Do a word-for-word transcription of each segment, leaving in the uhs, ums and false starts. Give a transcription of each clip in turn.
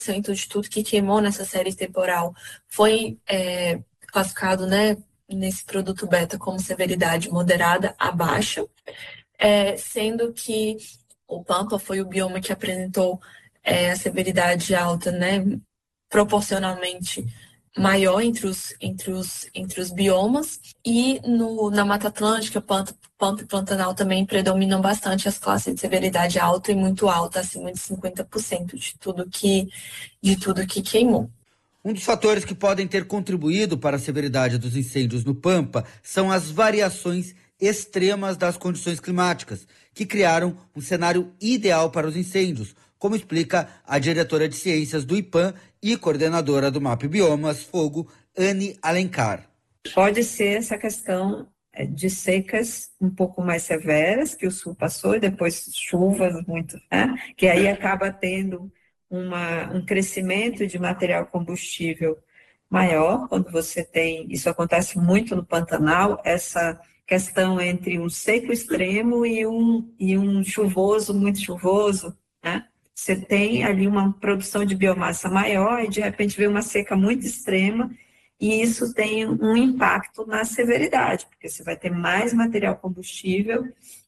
cento de tudo que queimou nessa série temporal foi é, classificado, né, nesse produto beta como severidade moderada a baixa, é, sendo que o Pampa foi o bioma que apresentou é, a severidade alta, né, proporcionalmente maior entre os, entre os, entre os biomas, e no, na Mata Atlântica, Pampa, Pampa e Pantanal também predominam bastante as classes de severidade alta e muito alta, acima de cinquenta por cento de tudo que, de tudo que queimou. Um dos fatores que podem ter contribuído para a severidade dos incêndios no Pampa são as variações extremas das condições climáticas, que criaram um cenário ideal para os incêndios, como explica a diretora de ciências do IPAM e coordenadora do M A P Biomas Fogo, Anne Alencar. Pode ser essa questão de secas um pouco mais severas, que o sul passou, e depois chuvas muito, né? Que aí acaba tendo uma, um crescimento de material combustível maior, quando você tem, isso acontece muito no Pantanal, essa questão entre um seco extremo e um, e um chuvoso, muito chuvoso, né? Você tem ali uma produção de biomassa maior e de repente vem uma seca muito extrema, e isso tem um impacto na severidade, porque você vai ter mais material combustível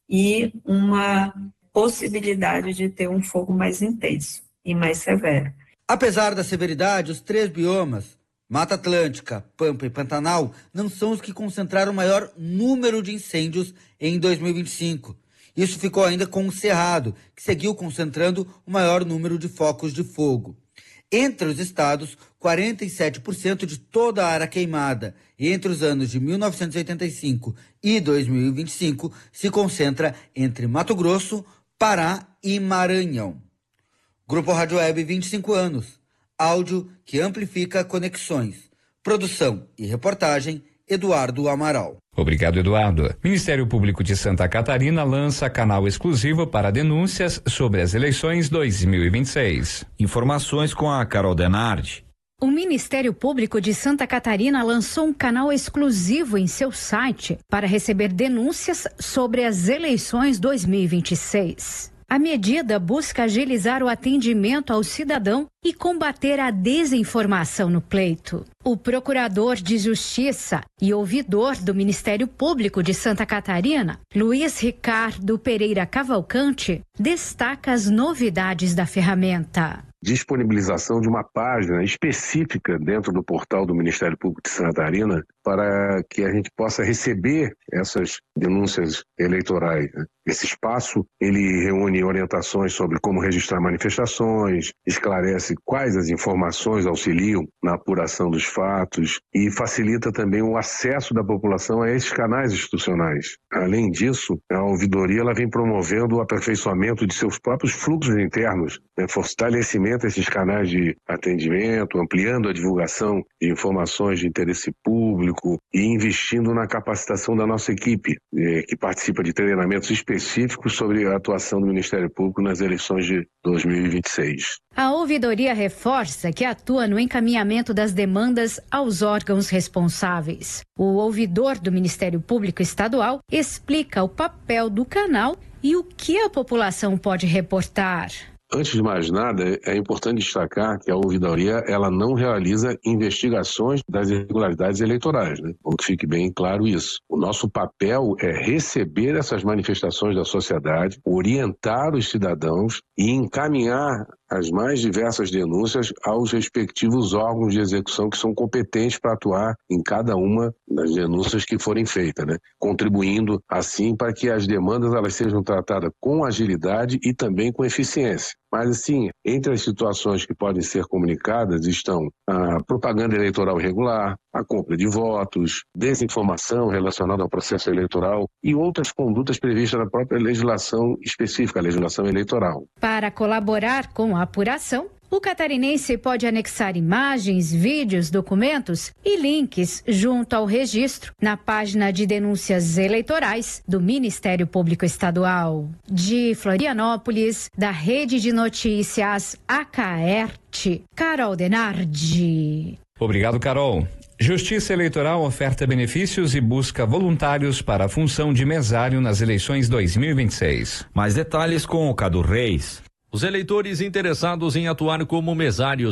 e uma possibilidade de ter um fogo mais intenso e mais severo. Apesar da severidade, os três biomas, Mata Atlântica, Pampa e Pantanal, não são os que concentraram o maior número de incêndios em dois mil e vinte e cinco. Isso ficou ainda com o Cerrado, que seguiu concentrando o maior número de focos de fogo. Entre os estados, quarenta e sete por cento de toda a área queimada, e entre os anos de mil novecentos e oitenta e cinco e dois mil e vinte e cinco, se concentra entre Mato Grosso, Pará e Maranhão. Grupo Rádio Web, vinte e cinco anos. Áudio que amplifica conexões. Produção e reportagem, Eduardo Amaral. Obrigado, Eduardo. Ministério Público de Santa Catarina lança canal exclusivo para denúncias sobre as eleições dois mil e vinte e seis. Informações com a Carol Denardi. O Ministério Público de Santa Catarina lançou um canal exclusivo em seu site para receber denúncias sobre as eleições dois mil e vinte e seis. A medida busca agilizar o atendimento ao cidadão e combater a desinformação no pleito. O procurador de Justiça e ouvidor do Ministério Público de Santa Catarina, Luiz Ricardo Pereira Cavalcante, destaca as novidades da ferramenta. Disponibilização de uma página específica dentro do portal do Ministério Público de Santa Catarina para que a gente possa receber essas denúncias eleitorais. Esse espaço, ele reúne orientações sobre como registrar manifestações, esclarece quais as informações auxiliam na apuração dos fatos e facilita também o acesso da população a esses canais institucionais. Além disso, a ouvidoria ela vem promovendo o aperfeiçoamento de seus próprios fluxos internos, né, fortalecimento desses canais de atendimento, ampliando a divulgação de informações de interesse público e investindo na capacitação da nossa equipe, eh, que participa de treinamentos específicos sobre a atuação do Ministério Público nas eleições de dois mil e vinte e seis. A ouvidoria reforça que atua no encaminhamento das demandas aos órgãos responsáveis. O ouvidor do Ministério Público Estadual explica o papel do canal e o que a população pode reportar. Antes de mais nada, é importante destacar que a ouvidoria ela não realiza investigações das irregularidades eleitorais, né? Bom, que fique bem claro isso. O nosso papel é receber essas manifestações da sociedade, orientar os cidadãos e encaminhar as mais diversas denúncias aos respectivos órgãos de execução que são competentes para atuar em cada uma das denúncias que forem feitas, né? Contribuindo assim para que as demandas elas sejam tratadas com agilidade e também com eficiência. Mas assim, entre as situações que podem ser comunicadas estão a propaganda eleitoral irregular, a compra de votos, desinformação relacionada ao processo eleitoral e outras condutas previstas na própria legislação específica, a legislação eleitoral. Para colaborar com a apuração, o catarinense pode anexar imagens, vídeos, documentos e links junto ao registro na página de denúncias eleitorais do Ministério Público Estadual. De Florianópolis, da Rede de Notícias Acaerte, Carol Denardi. Obrigado, Carol. Justiça Eleitoral oferta benefícios e busca voluntários para a função de mesário nas eleições dois mil e vinte e seis. Mais detalhes com o Cadu Reis. Os eleitores interessados em atuar como mesários